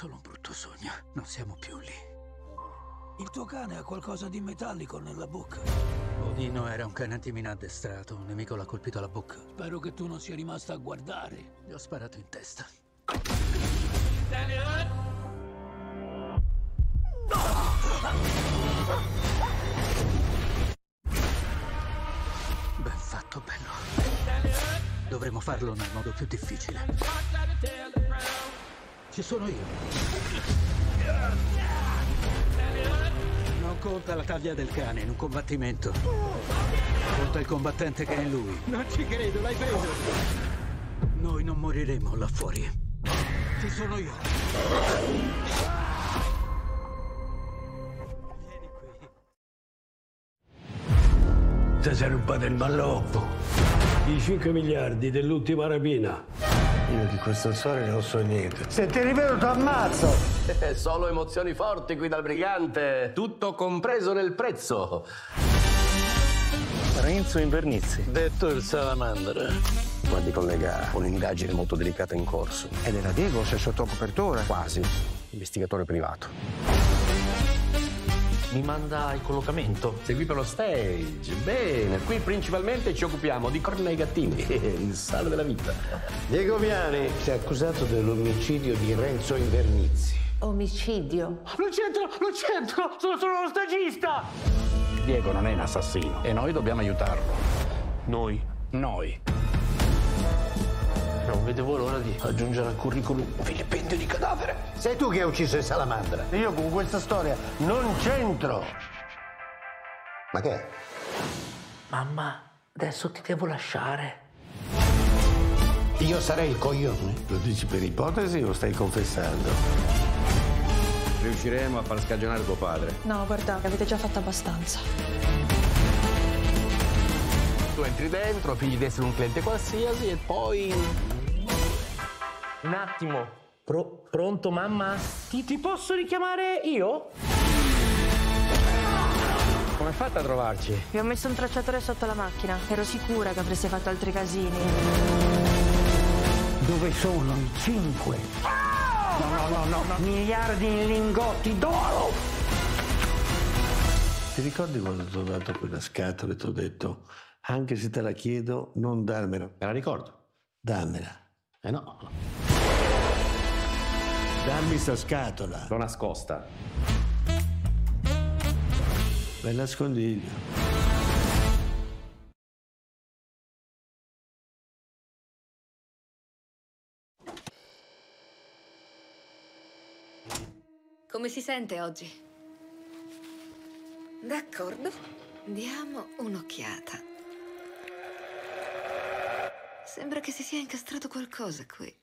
solo un brutto sogno. Non siamo più lì. Il tuo cane ha qualcosa di metallico nella bocca. Odino era un cane antimina addestrato. Un nemico l'ha colpito alla bocca. Spero che tu non sia rimasta a guardare. Gli ho sparato in testa. Ben fatto, bello. Dovremmo farlo nel modo più difficile. Ci sono io. Non conta la taglia del cane in un combattimento. Conta il combattente che è in lui. Non ci credo, l'hai preso! Noi non moriremo là fuori. Ci sono io. Vieni qui. Ti sei rubato il malloppo. I 5 miliardi dell'ultima rapina. Io di questa storia non so niente. Se ti rivedo ti ammazzo. Solo emozioni forti qui dal brigante. Tutto compreso nel prezzo. Renzo Invernizzi. Detto il salamandra. Guardi collega, un'indagine molto delicata in corso. Ed era Diego, se sotto copertura. Quasi. Investigatore privato. Mi manda al collocamento. Segui per lo stage. Bene, qui principalmente ci occupiamo di corna ai gattini. Il sale della vita. Diego Viani si è accusato dell'omicidio di Renzo Invernizzi. Omicidio? Non c'entro! Sono solo lo stagista! Diego non è un assassino e noi dobbiamo aiutarlo. Noi? Non vedevo l'ora di aggiungere al curriculum un vilipendio di cadavere. Sei tu che hai ucciso il salamandra. Io con questa storia non c'entro. Ma che è? Mamma, adesso ti devo lasciare. Io sarei il coglione? Lo dici per ipotesi o stai confessando? Riusciremo a far scagionare tuo padre. No, guarda, avete già fatto abbastanza. Tu entri dentro, figli di essere un cliente qualsiasi e poi... Un attimo. Pronto, mamma? Ti posso richiamare io? Come fate a trovarci? Vi ho messo un tracciatore sotto la macchina. Ero sicura che avreste fatto altri casini. Dove sono i 5? No. Miliardi in lingotti d'oro. Ti ricordi quando ti ho dato quella scatola e ti ho detto anche se te la chiedo non darmela? Me la ricordo. Dammela. No. Dammi sta scatola. L'ho nascosta. Bel nascondiglio. Come si sente oggi? D'accordo, diamo un'occhiata. Sembra che si sia incastrato qualcosa qui.